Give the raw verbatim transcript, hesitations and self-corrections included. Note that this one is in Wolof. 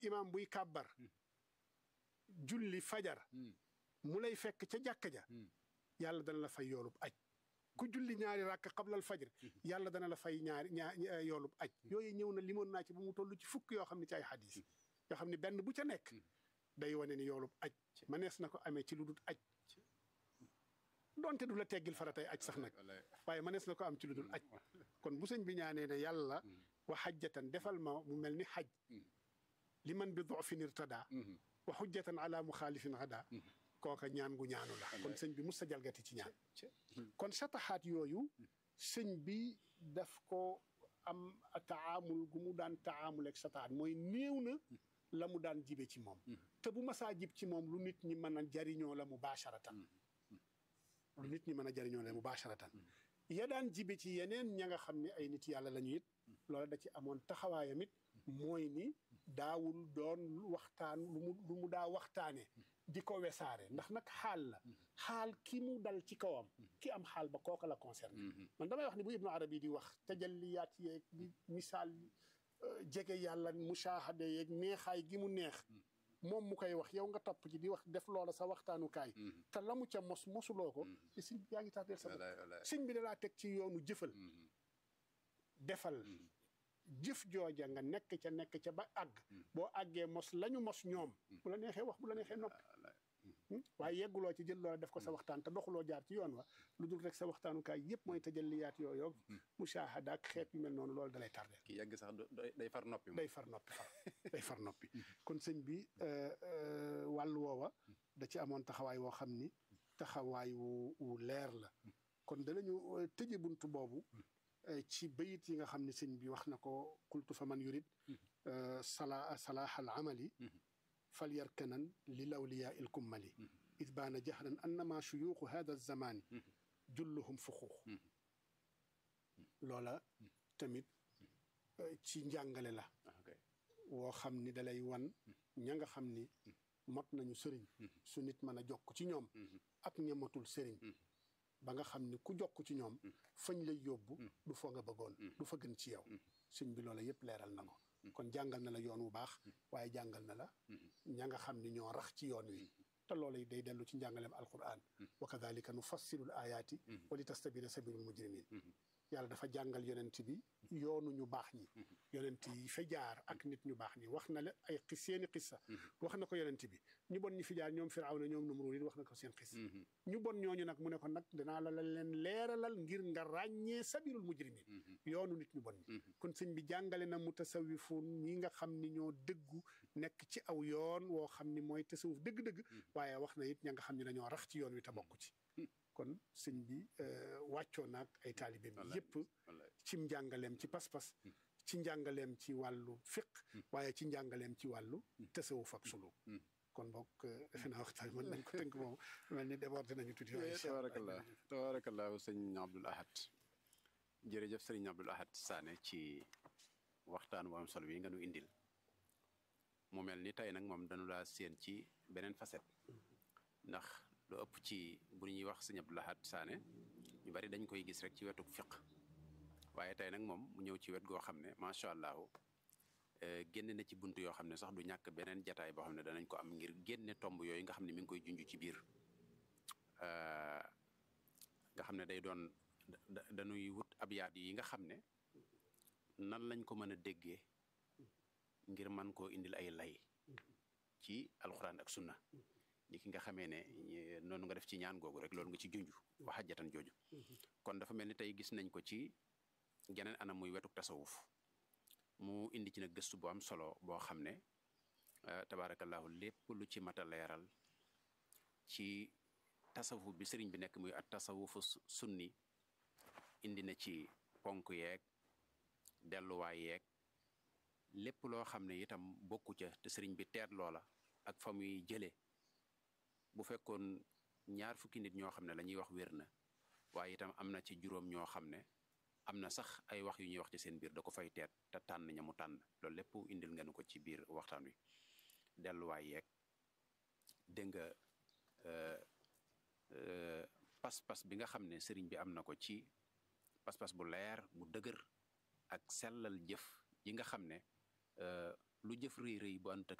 imaam buy kàbbar julli fajar mu lay fekk ca jàkka ja yàlla dana la fay yoolub aj ku julli ñaari ràkk xablal fajar yàlla dana la fay ñaari ñaar yoolub aj yooyu ñëw na limoon naa ci ba mu toll ci fukk yoo xam ne ci ay xadis yoo xam ne benn bu ca nekk day wane ni yoolub aj manees na ko amee ci lu dul aj donte du la teggil faratay aj sax nag waaye manees na ko am ci lu dul aj kon bu sëñ bi ñaanee ne yàlla wa xajjatan defal ma mu mel ni xaj li man bi dofin irtada wa xujjatan ala muxaalifin hada kooka ñaan gu ñaanu la kon sëñ bi mus sa jalgati ci ñaan kon sataxaat yooyu sëñ bi daf ko am taamul gu mu daan taamul ak sataxaat mooy néew na la mu daan jibe ci moom te bu masaa jib ci moom lu nit ñi mën a jariñoo la mubasharatan lu nit ñi mën a jariñoo la mubasharatan ya daan jibe ci yeneen ña nga xam ne ay nit yàlla la ñu it loola da ci amoon taxawaayam it mooy ni daawul doon waxtaan lu mu lu mu daa waxtaane di ko wesaare ndax nag xaal la xaal ki mu dal ci kawam ki am xaal ba kooka la concerné man damay wax ni bu ibnu arabi di wax tajalliyaat yeeg di misaal jege yàlla mushahade yeeg neexaay gi mu neex moom mu koy wax yow nga topp ci di wax def loola sa waxtaanukaay te la mu ca mos mosuloo ko te sëñ bi yaa ngi tardeel sa bopp sëñ bi dalaa teg ci yoonu jëfal defal jëf jooja nga nekk ca nekk ca ba àgg boo àggee mos lañu mos ñoom bu la neexee wax bu la neexee noppi waaye yegguloo ci jël loola def ko sa waxtaan te doxuloo jaar ci yoon wa lu dul rek sa waxtaanukaay yëpp mooy tajalliyaat yooyu mushahada ak xeet yu mel noonu loolu dalay tardé ki yegg sax day far noppi day far noppi far day far noppi kon sëñ bi wàllu woowa da ci amoon taxawaay woo xam ni taxawaay wu wu leer la kon danañu tëje buntu boobu ci bayit yi nga xam ne sëñ bi wax na ko qultu fa man yurid sala salaah al amali fal yarkanan lil awliyaa il kummali id baana jahran annama shuyuuxu hada zamani julluhum fuxuux loola tamit ci njàngale la woo xam ni dalay wan ña nga xam ni mot nañu sëriñ su nit mën a jokk ci ñoom ak ñamatul sëriñ ba nga xam ni ku jokk ci ñoom fañ lay yóbbu du foo nga bëggoon du fa gën ci yow sëñ bi loola yëpp leeral na ko kon jàngal na la yoon wu baax waaye jàngal na la ña nga xam ni ñoo rax ci yoon wi te loola yi day dellu ci njàngaleem alquran wa kadalika nu fassilul ayaati wa li tastabina sabilul mujrimin yàlla dafa jàngal yonent bi yoonu ñu baax ñi yonent yi fa jaar ak nit ñu baax ñi wax na la ay xis seeni xissa wax na ko yonent bi ñu bon ñi fi jaar ñoom firawna ñoom numruud yi wax na ko seen xis ñu bon ñooñu nag mu ne ko nag dinaa la leen leeralal ngir nga ràññee sabilul mujrimin yoonu nit ñu bon ñi kon sëñ bi jàngale na mutasawifun ñi nga xam ni ñoo dëggu nekk ci aw yoon woo xam ni mooy tasawuf dëgg-dëgg waaye wax na it ña nga xam ni dañoo rax ci yoon wi te bokk ci kon sëñ bi wàccoo naag ay taalibeem yépp ci njàngaleem ci pas-pas ci njàngaleem ci wàllu fiq waaye ci njàngaleem ci wàllu tasawuf ak suluk kon bokk defe naa waxtaan mën nañ ko tënk moom mel ni débordé nañu tuuti waaye tabarakallah tabarakallah sëñ Abdoul Ahad jërëjëf sëriñ Abdoul Ahad Sané ci waxtaan bu am solo yi nga nu indil mu mel ni tey nag moom dañu laa séen ci beneen facette ndax lu ëpp ci bu ñuy wax sëñ Abdoul Ahad Sané ñu bari dañ koy gis rek ci wetu fiq waaye tey nag moom mu ñëw ci wet goo xam ne macha allah génne na ci bunt yoo xam ne sax du ñàkk beneen jataay boo xam ne danañ ko am ngir génne tomb yooyu nga xam ne mi ngi koy junj ci biir nga xam ne day doon dañuy wut abyaat yi nga xam ne nan lañ ko mën a déggee ngir man koo indil ay lay ci alxuraan ak sunna ni ki nga xamee ne noonu nga def ci ñaan googu rek loolu nga ci junj waxa jatan jooju kon dafa mel ni tey gis nañ ko ci geneen anam muy wetuk tasawuf mu indi ci nag gëstu bu am solo boo xam ne tabaarakallaahu lépp lu ci mat a leeral ci tasawuf bi sëriñ bi nekk muy at tasawufu sunni indi na ci ponk yeeg delluwaay yeeg lépp loo xam ne itam bokku ca te sëriñ bi teet loola ak fa muy jële bu fekkoon ñaar fukki nit ñoo xam ne la ñuy wax wér na waaye itam am na ci juróom ñoo xam ne am na sax ay wax yu ñuy wax ci seen biir da ko fay teet te tànn ña mu tànn loolu lépp indil nga nu ko ci biir waxtaan wi delluwaay yeeg dégg nga pas-pas bi nga xam ne sëriñ bi am na ko ci pas-pas bu leer bu dëgër ak sellal jëf yi nga xam ne lu jëf rëy rëy bu ànd ak